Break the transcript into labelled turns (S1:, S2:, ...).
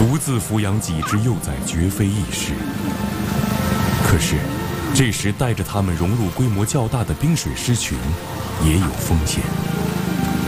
S1: 独自抚养几只幼崽绝非易事。可是，这时带着它们融入规模较大的冰水狮群，也有风险。